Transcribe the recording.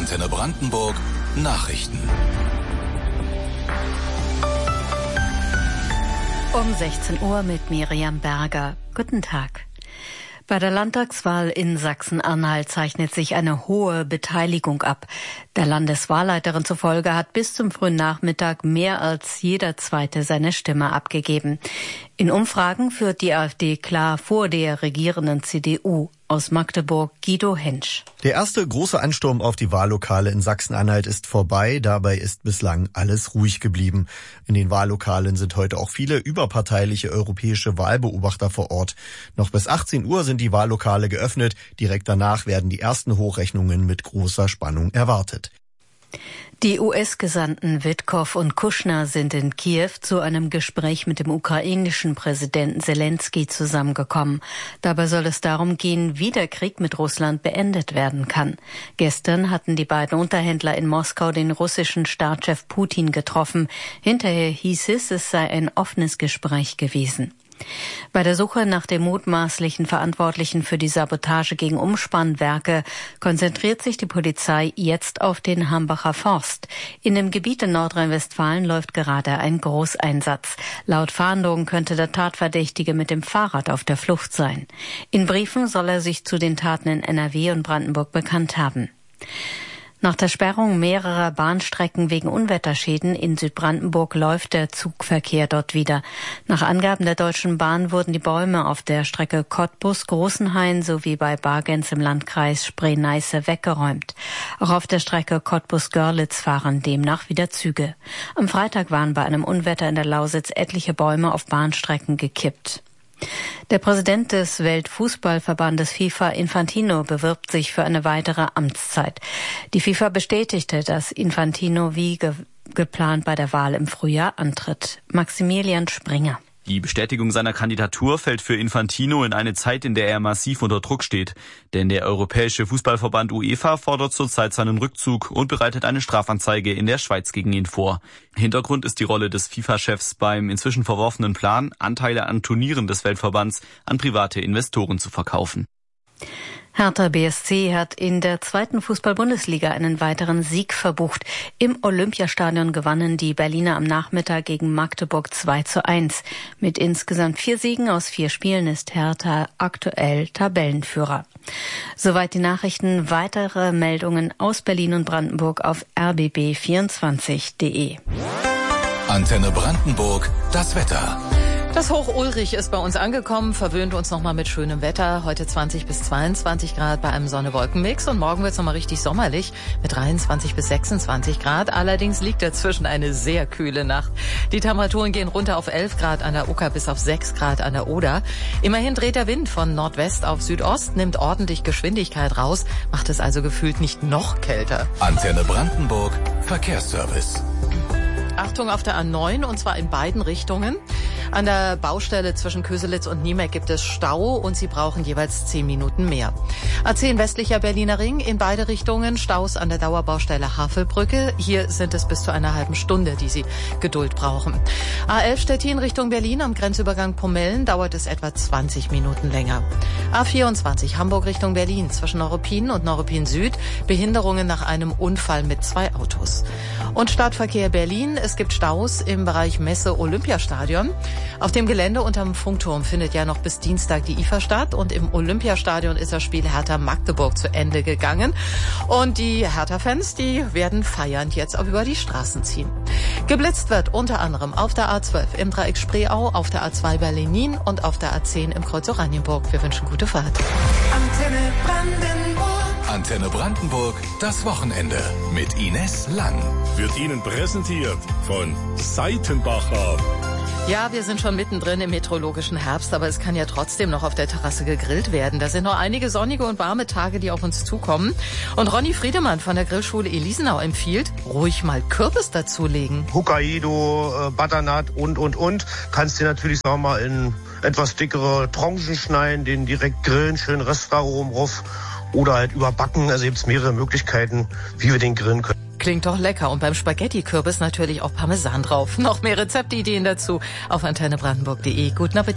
Antenne Brandenburg Nachrichten. Um 16 Uhr mit Miriam Berger. Guten Tag. Bei der Landtagswahl in Sachsen-Anhalt zeichnet sich eine hohe Beteiligung ab. Der Landeswahlleiterin zufolge hat bis zum frühen Nachmittag mehr als jeder Zweite seine Stimme abgegeben. In Umfragen führt die AfD klar vor der regierenden CDU. Aus Magdeburg Guido Hensch. Der erste große Ansturm auf die Wahllokale in Sachsen-Anhalt ist vorbei. Dabei ist bislang alles ruhig geblieben. In den Wahllokalen sind heute auch viele überparteiliche europäische Wahlbeobachter vor Ort. Noch bis 18 Uhr sind die Wahllokale geöffnet. Direkt danach werden die ersten Hochrechnungen mit großer Spannung erwartet. Die US-Gesandten Witkow und Kushner sind in Kiew zu einem Gespräch mit dem ukrainischen Präsidenten Zelensky zusammengekommen. Dabei soll es darum gehen, wie der Krieg mit Russland beendet werden kann. Gestern hatten die beiden Unterhändler in Moskau den russischen Staatschef Putin getroffen. Hinterher hieß es sei ein offenes Gespräch gewesen. Bei der Suche nach dem mutmaßlichen Verantwortlichen für die Sabotage gegen Umspannwerke konzentriert sich die Polizei jetzt auf den Hambacher Forst. In dem Gebiet in Nordrhein-Westfalen läuft gerade ein Großeinsatz. Laut Fahndung könnte der Tatverdächtige mit dem Fahrrad auf der Flucht sein. In Briefen soll er sich zu den Taten in NRW und Brandenburg bekannt haben. Nach der Sperrung mehrerer Bahnstrecken wegen Unwetterschäden in Südbrandenburg läuft der Zugverkehr dort wieder. Nach Angaben der Deutschen Bahn wurden die Bäume auf der Strecke Cottbus-Großenhain sowie bei Bargens im Landkreis Spree-Neiße weggeräumt. Auch auf der Strecke Cottbus-Görlitz fahren demnach wieder Züge. Am Freitag waren bei einem Unwetter in der Lausitz etliche Bäume auf Bahnstrecken gekippt. Der Präsident des Weltfußballverbandes FIFA, Infantino, bewirbt sich für eine weitere Amtszeit. Die FIFA bestätigte, dass Infantino wie geplant bei der Wahl im Frühjahr antritt. Maximilian Springer. Die Bestätigung seiner Kandidatur fällt für Infantino in eine Zeit, in der er massiv unter Druck steht. Denn der Europäische Fußballverband UEFA fordert zurzeit seinen Rückzug und bereitet eine Strafanzeige in der Schweiz gegen ihn vor. Hintergrund ist die Rolle des FIFA-Chefs beim inzwischen verworfenen Plan, Anteile an Turnieren des Weltverbands an private Investoren zu verkaufen. Hertha BSC hat in der zweiten Fußball-Bundesliga einen weiteren Sieg verbucht. Im Olympiastadion gewannen die Berliner am Nachmittag gegen Magdeburg 2:1. Mit insgesamt 4 Siegen aus 4 Spielen ist Hertha aktuell Tabellenführer. Soweit die Nachrichten. Weitere Meldungen aus Berlin und Brandenburg auf rbb24.de. Antenne Brandenburg, das Wetter. Das Hoch Ulrich ist bei uns angekommen, verwöhnt uns nochmal mit schönem Wetter. Heute 20 bis 22 Grad bei einem Sonne-Wolken-Mix und morgen wird es nochmal richtig sommerlich mit 23 bis 26 Grad. Allerdings liegt dazwischen eine sehr kühle Nacht. Die Temperaturen gehen runter auf 11 Grad an der Ucker bis auf 6 Grad an der Oder. Immerhin dreht der Wind von Nordwest auf Südost, nimmt ordentlich Geschwindigkeit raus, macht es also gefühlt nicht noch kälter. Antenne Brandenburg, Verkehrsservice. Achtung auf der A9 und zwar in beiden Richtungen. An der Baustelle zwischen Köselitz und Niemek gibt es Stau und Sie brauchen jeweils 10 Minuten mehr. A10 westlicher Berliner Ring in beide Richtungen, Staus an der Dauerbaustelle Havelbrücke. Hier sind es bis zu einer halben Stunde, die Sie Geduld brauchen. A11 Stettin Richtung Berlin am Grenzübergang Pomellen dauert es etwa 20 Minuten länger. A24 Hamburg Richtung Berlin zwischen Neuruppin und Neuruppin Süd, Behinderungen nach einem Unfall mit 2 Autos. Und Stadtverkehr Berlin, es gibt Staus im Bereich Messe-Olympiastadion. Auf dem Gelände unterm Funkturm findet ja noch bis Dienstag die IFA statt und im Olympiastadion ist das Spiel Hertha-Magdeburg zu Ende gegangen. Und die Hertha-Fans, die werden feiernd jetzt auch über die Straßen ziehen. Geblitzt wird unter anderem auf der A12 im Dreieck Spreeau, auf der A2 bei Lenin und auf der A10 im Kreuz Oranienburg. Wir wünschen gute Fahrt. Antenne Brandenburg. Antenne Brandenburg, das Wochenende mit Ines Lang. Wird Ihnen präsentiert von Seitenbacher. Ja, wir sind schon mittendrin im meteorologischen Herbst, aber es kann ja trotzdem noch auf der Terrasse gegrillt werden. Da sind noch einige sonnige und warme Tage, die auf uns zukommen. Und Ronny Friedemann von der Grillschule Elisenau empfiehlt, ruhig mal Kürbis dazulegen. Hokkaido, Butternut und. Kannst du natürlich, sagen wir mal, in etwas dickere Tranchen schneiden, den direkt grillen, schön Restaurarom drauf oder halt überbacken. Also gibt es mehrere Möglichkeiten, wie wir den grillen können. Klingt doch lecker. Und beim Spaghetti-Kürbis natürlich auch Parmesan drauf. Noch mehr Rezeptideen dazu auf antennebrandenburg.de. Guten Appetit.